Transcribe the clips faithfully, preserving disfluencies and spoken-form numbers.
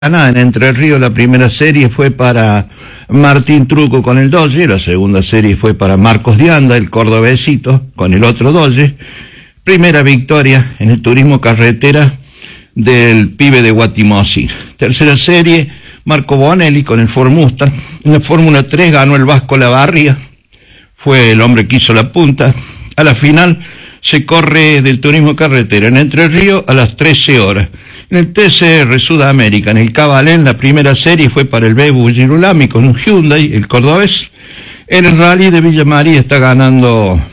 En Entre Ríos la primera serie fue para Martín Truco con el Doge, la segunda serie fue para Marcos Dianda, el cordobesito, con el otro Doge. Primera victoria en el turismo carretera del pibe de Guatimosí. Tercera serie, Marco Bonelli con el Ford Mustang. En la Fórmula tres ganó el Vasco Lavarría, fue el hombre que hizo la punta. A la final se corre del turismo carretera en Entre Ríos a las trece horas. En el T C R Sudamérica, en el Cabalén, la primera serie fue para el Bebu Girolami con un Hyundai, el cordobés. En el rally de Villa María está ganando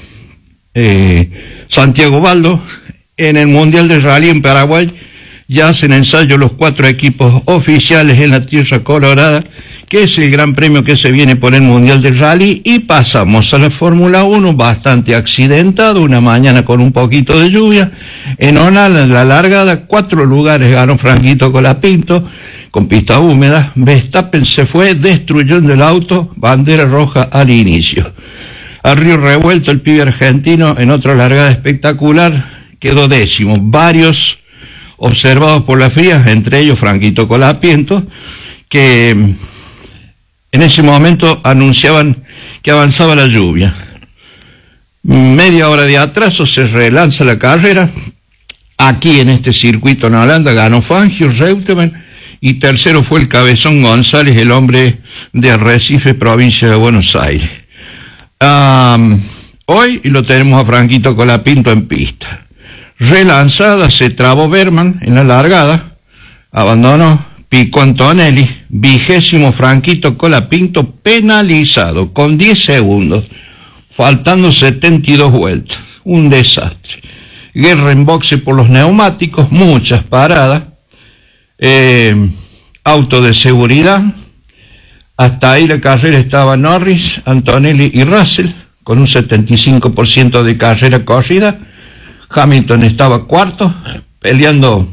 eh, Santiago Baldo. En el Mundial de Rally en Paraguay ya hacen ensayo los cuatro equipos oficiales en la Tierra Colorada, que es el gran premio que se viene por el Mundial de Rally. Y pasamos a la Fórmula uno, bastante accidentado, una mañana con un poquito de lluvia. En Onal, en la largada, cuatro lugares ganó Franquito Colapinto, con pista húmeda. Verstappen se fue destruyendo el auto, bandera roja al inicio. A Río Revuelto, el pibe argentino, en otra largada espectacular, quedó décimo. Varios observados por la FIA, entre ellos Franquito Colapinto, que en ese momento anunciaban que avanzaba la lluvia. Media hora de atraso, se relanza la carrera. Aquí en este circuito en Holanda ganó Fangio, Reutemann, y tercero fue el Cabezón González, el hombre de Arrecife, provincia de Buenos Aires. Um, hoy lo tenemos a Franquito Colapinto en pista. Relanzada, se trabó Berman en la largada, abandonó, picó Antonelli, vigésimo Franquito Colapinto penalizado con diez segundos, faltando setenta y dos vueltas, un desastre. Guerra en boxe por los neumáticos, muchas paradas, eh, auto de seguridad. Hasta ahí la carrera estaba Norris, Antonelli y Russell, con un setenta y cinco por ciento de carrera corrida. Hamilton estaba cuarto, peleando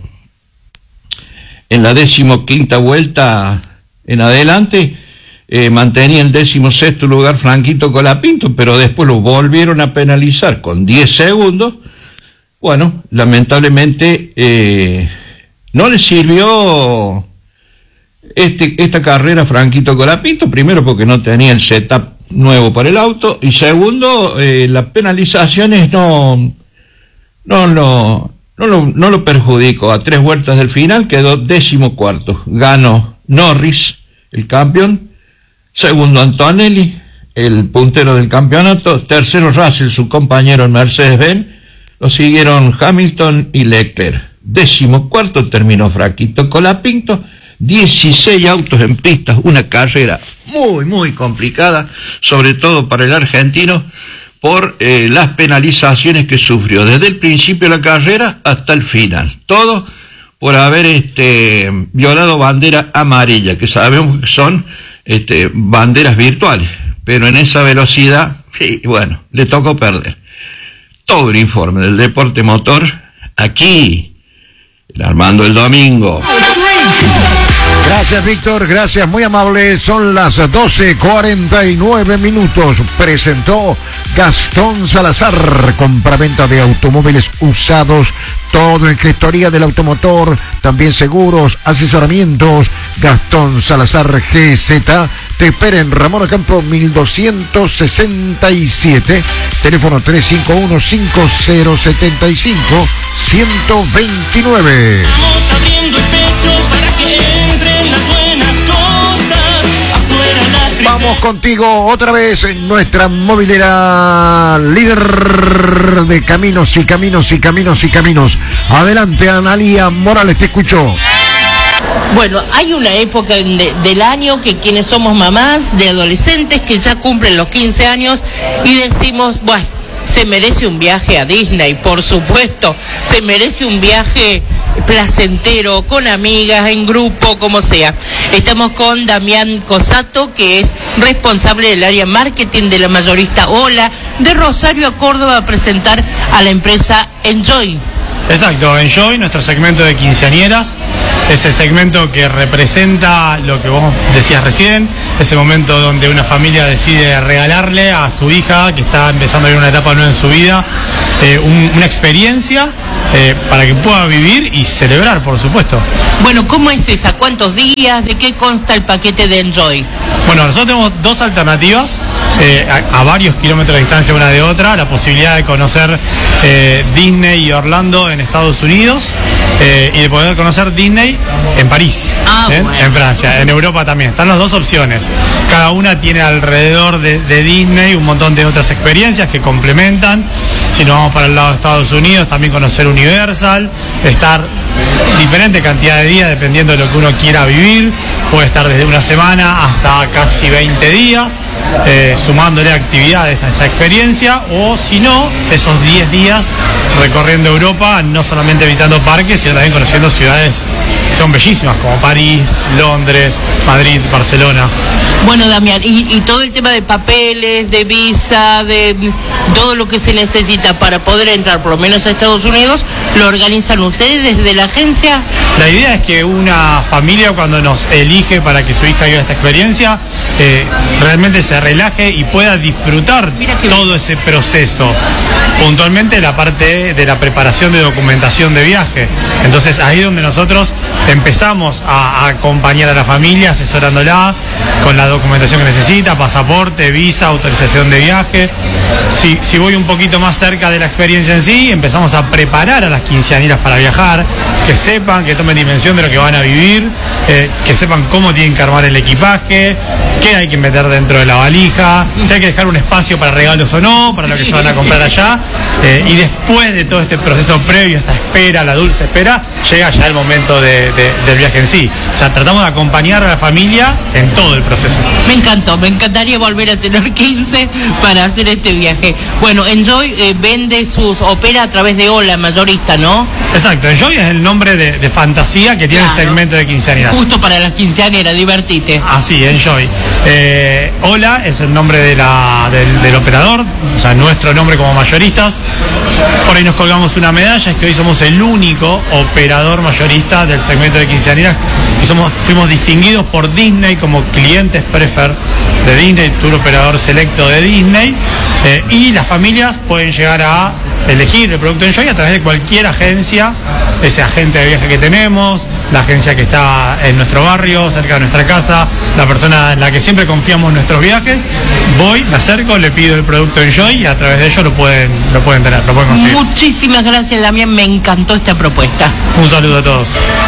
en la decimoquinta vuelta en adelante. Eh, mantenía el decimosexto lugar Franquito Colapinto, pero después lo volvieron a penalizar con diez segundos. Bueno, lamentablemente eh, no le sirvió este, esta carrera a Franquito Colapinto, primero porque no tenía el setup nuevo para el auto, y segundo, eh, las penalizaciones no, no, lo, no, lo, no lo perjudicó. A tres vueltas del final quedó décimo cuarto, ganó Norris, el campeón, segundo Antonelli, el puntero del campeonato, tercero Russell, su compañero en Mercedes-Benz, lo siguieron Hamilton y Leclerc. Décimo cuarto terminó Franquito Colapinto, dieciséis autos en pistas, una carrera muy, muy complicada, sobre todo para el argentino, por eh, las penalizaciones que sufrió desde el principio de la carrera hasta el final. Todo por haber este, violado bandera amarilla, que sabemos que son este, banderas virtuales, pero en esa velocidad, sí, bueno, le tocó perder. Todo el informe del deporte motor, aquí, el Armando el Domingo. Gracias, Víctor, gracias, muy amable. Son las doce cuarenta y nueve minutos. Presentó Gastón Salazar, compraventa de automóviles usados, todo en gestoría del automotor, también seguros, asesoramientos. Gastón Salazar G Z te espera en Ramón Ocampo mil doscientos sesenta y siete, teléfono tres cinco uno, cinco cero siete cinco, uno dos nueve. Vamos abriendo el pecho para que entren las buenas cosas, afuera las tristezas. Vamos contigo otra vez en nuestra movilera líder de caminos y caminos y caminos y caminos. Adelante, Analía Morales, te escucho. Bueno, hay una época de, del año que quienes somos mamás de adolescentes que ya cumplen los quince años y decimos, bueno, se merece un viaje a Disney, por supuesto, se merece un viaje placentero, con amigas, en grupo, como sea. Estamos con Damián Cosato, que es responsable del área marketing de la mayorista Ola, de Rosario a Córdoba, a presentar a la empresa Enjoy. Exacto, Enjoy, nuestro segmento de quinceañeras. es el segmento que representa lo que vos decías recién, ese momento donde una familia decide regalarle a su hija, que está empezando a vivir una etapa nueva en su vida, eh, un, una experiencia eh, para que pueda vivir y celebrar, por supuesto. Bueno, ¿cómo es esa? ¿Cuántos días? ¿De qué consta el paquete de Enjoy? Bueno, nosotros tenemos dos alternativas, eh, a, a varios kilómetros de distancia una de otra, la posibilidad de conocer eh, Disney y Orlando en Estados Unidos, eh, y de poder conocer Disney en París, Ah, ¿eh? bueno. En Francia, en Europa también. Están las dos opciones. Cada una tiene alrededor de, de Disney un montón de otras experiencias que complementan. Si nos vamos para el lado de Estados Unidos, también conocer Universal, estar diferente cantidad de días dependiendo de lo que uno quiera vivir. Puede estar desde una semana hasta casi veinte días, eh, sumándole actividades a esta experiencia, o si no, esos diez días recorriendo Europa, no solamente visitando parques, sino también conociendo ciudades que son bellísimas, como París, Londres, Madrid, Barcelona. Bueno, Damián, y, y todo el tema de papeles, de visa, de todo lo que se necesita para poder entrar por lo menos a Estados Unidos, ¿lo organizan ustedes desde la agencia? La idea es que una familia, cuando nos elige para que su hija viva esta experiencia, eh, realmente se relaje y pueda disfrutar todo ese proceso. Puntualmente la parte de la preparación de documentación de viaje. Entonces ahí es donde nosotros empezamos a, a acompañar a la familia, asesorándola con la documentación que necesita, pasaporte, visa, autorización de viaje. Si, si voy un poquito más cerca de la experiencia en sí, empezamos a preparar a las quinceañeras para viajar, que sepan, que tomen dimensión de lo que van a vivir, eh, que sepan cómo tienen que armar el equipaje, qué hay que meter dentro de la valija, si hay que dejar un espacio para regalos o no, para lo que se van a comprar allá, eh, y después de todo este proceso previo, esta espera, la dulce espera, llega ya el momento de, de, del viaje en sí. O sea, tratamos de acompañar a la familia en todo el proceso. Me encantó, me encantaría volver a tener quince para hacer este viaje. Bueno, Enjoy eh, vende sus, opera a través de Hola, mayorista, ¿no? Exacto, Enjoy es el nombre de, de fantasía que tiene Claro. el segmento de quinceañeras. Justo para las quinceañeras, divertite. Así, Enjoy. Eh, Hola es el nombre de la, del, del operador, o sea, nuestro nombre como mayoristas. Por ahí nos colgamos una medalla, es que hoy somos el único operador mayorista del segmento de quinceañeras, que somos, fuimos distinguidos por Disney como clientes prefer de Disney, tour operador selecto de Disney, eh, y las familias pueden llegar a elegir el producto Enjoy a través de cualquier agencia, ese agente de viaje que tenemos, la agencia que está en nuestro barrio, cerca de nuestra casa, la persona en la que siempre confiamos en nuestros viajes. Voy, me acerco, le pido el producto Enjoy y a través de ello lo pueden, lo pueden tener, lo pueden conseguir. Muchísimas gracias, Damián, me encantó esta propuesta. Un saludo a todos.